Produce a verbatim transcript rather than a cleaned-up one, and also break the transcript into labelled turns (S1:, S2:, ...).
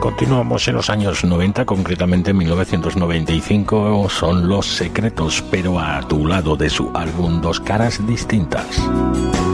S1: Continuamos en los años noventa, concretamente en mil novecientos noventa y cinco, son Los Secretos, pero a tu lado, de su álbum Dos Caras Distintas.